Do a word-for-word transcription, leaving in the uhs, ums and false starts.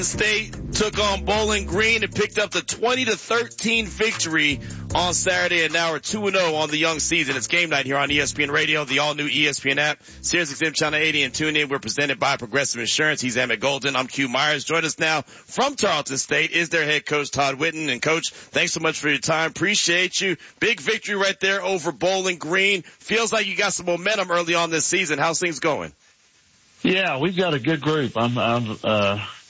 State took on Bowling Green and picked up the twenty to thirteen victory on Saturday, and now we're two and oh on the young season. It's game night here on E S P N Radio, the all-new E S P N app, Sirius X M Channel eighty, and tune in. We're presented by Progressive Insurance. He's Emmett Golden. I'm Q Myers. Join us now from Tarleton State is their head coach, Todd Whitten. And, Coach, thanks so much for your time. Appreciate you. Big victory right there over Bowling Green. Feels like you got some momentum early on this season. How's things going? Yeah, we've got a good group. I'm, I'm uh